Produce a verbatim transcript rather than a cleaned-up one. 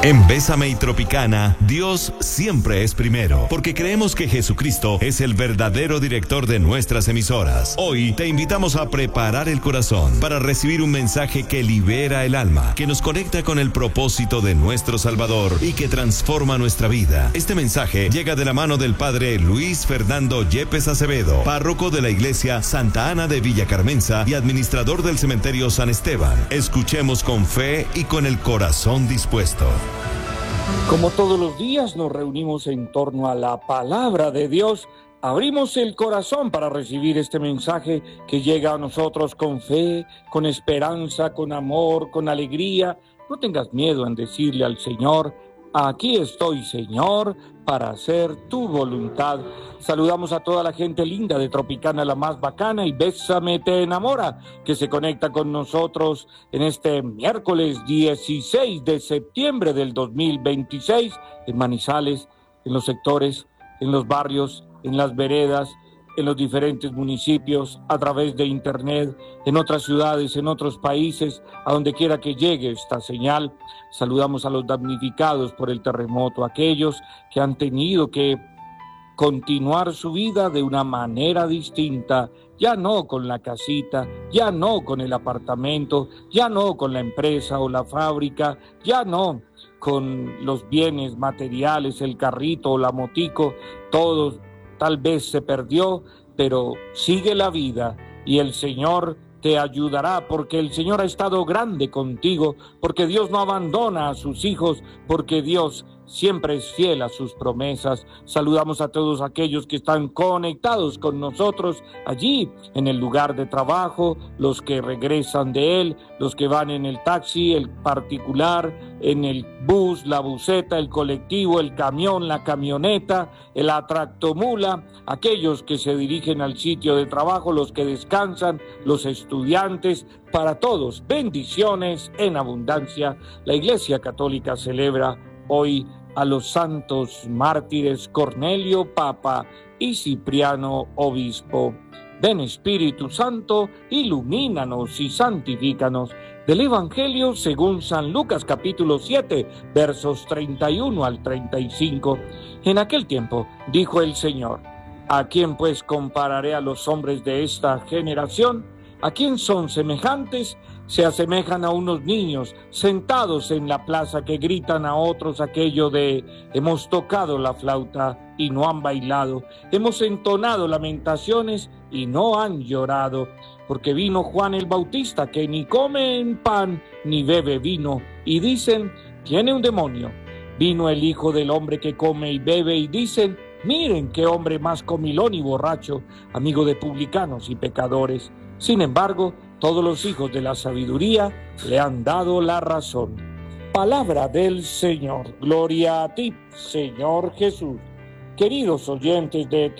En Bésame y Tropicana, Dios siempre es primero, porque creemos que Jesucristo es el verdadero director de nuestras emisoras. Hoy te invitamos a preparar el corazón para recibir un mensaje que libera el alma, que nos conecta con el propósito de nuestro Salvador y que transforma nuestra vida. Este mensaje llega de la mano del Padre Luis Fernando Yepes Acevedo, párroco de la Iglesia Santa Ana de Villa Carmenza y administrador del Cementerio San Esteban. Escuchemos con fe y con el corazón dispuesto. Como todos los días nos reunimos en torno a la palabra de Dios, abrimos el corazón para recibir este mensaje que llega a nosotros con fe, con esperanza, con amor, con alegría. No tengas miedo en decirle al Señor: aquí estoy, Señor, para hacer tu voluntad. Saludamos a toda la gente linda de Tropicana, la más bacana, y Bésame te enamora, que se conecta con nosotros en este miércoles dieciséis de septiembre del dos mil veintiséis, en Manizales, en los sectores, en los barrios, en las veredas, en los diferentes municipios, a través de internet, en otras ciudades, en otros países, a donde quiera que llegue esta señal. Saludamos a los damnificados por el terremoto, aquellos que han tenido que continuar su vida de una manera distinta, ya no con la casita, ya no con el apartamento, ya no con la empresa o la fábrica, ya no con los bienes materiales, el carrito o la motico, todos tal vez se perdió, pero sigue la vida y el Señor te ayudará, porque el Señor ha estado grande contigo, porque Dios no abandona a sus hijos, porque Dios siempre es fiel a sus promesas. Saludamos a todos aquellos que están conectados con nosotros allí en el lugar de trabajo, los que regresan de él, los que van en el taxi, el particular, en el bus, la buseta, el colectivo, el camión, la camioneta, la tractomula, aquellos que se dirigen al sitio de trabajo, los que descansan, los estudiantes. Para todos, bendiciones en abundancia. La Iglesia Católica celebra hoy a los santos mártires Cornelio, Papa, y Cipriano, Obispo. Ven, Espíritu Santo, ilumínanos y santifícanos. Del Evangelio según San Lucas, capítulo siete, versos treinta y uno al treinta y cinco. En aquel tiempo dijo el Señor: ¿a quién pues compararé a los hombres de esta generación? ¿A quién son semejantes? Se asemejan a unos niños sentados en la plaza que gritan a otros aquello de: hemos tocado la flauta y no han bailado, hemos entonado lamentaciones y no han llorado. Porque vino Juan el Bautista, que ni come en pan ni bebe vino, y dicen: tiene un demonio. Vino el Hijo del Hombre, que come y bebe, y dicen: miren qué hombre más comilón y borracho, amigo de publicanos y pecadores. Sin embargo, todos los hijos de la sabiduría le han dado la razón. Palabra del Señor. Gloria a ti, Señor Jesús. Queridos oyentes de